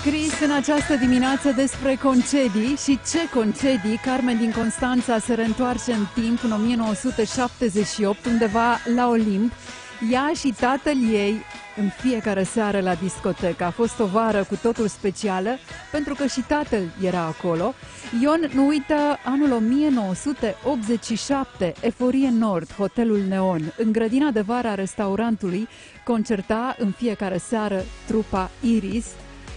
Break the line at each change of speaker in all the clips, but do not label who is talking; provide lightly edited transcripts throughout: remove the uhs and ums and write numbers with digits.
scris în această dimineață despre concedii și ce concedii. Carmen din Constanța se reîntoarce în timp în 1978, undeva la Olimp. Ea și tatăl ei în fiecare seară la discotecă. A fost o vară cu totul specială, pentru că și tatăl era acolo. Ion nu uită anul 1987, Eforie Nord, Hotelul Neon. În grădina de vară a restaurantului concerta în fiecare seară trupa Iris.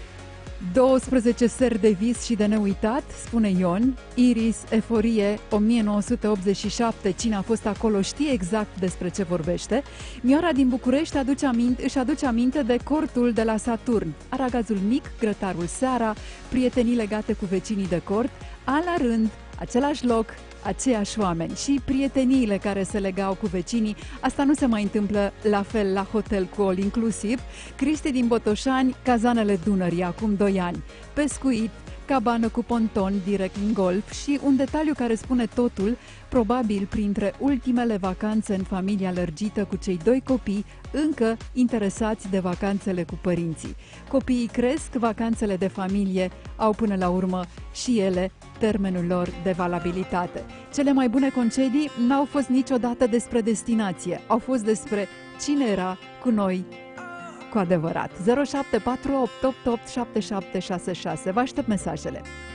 12 seri de vis și de neuitat, spune Ion. Iris, Eforie, 1987. Cine a fost acolo știe exact despre ce vorbește. Miora din București își aduce aminte de cortul de la Saturn. Aragazul mic, grătarul seara, prietenii legate cu vecinii de cort, an la rând, același loc, aceiași oameni și prieteniile care se legau cu vecinii. Asta nu se mai întâmplă la fel la hotel cu all inclusiv. Cristi din Botoșani, cazanele Dunării, acum 2 ani. Pescuit, cabană cu ponton direct în golf și un detaliu care spune totul, probabil printre ultimele vacanțe în familia lărgită cu cei 2 copii încă interesați de vacanțele cu părinții. Copiii cresc, vacanțele de familie au până la urmă și ele termenul lor de valabilitate. Cele mai bune concedii n-au fost niciodată despre destinație, au fost despre cine era cu noi cu adevărat. 0748 88 7766. Vă aștept mesajele.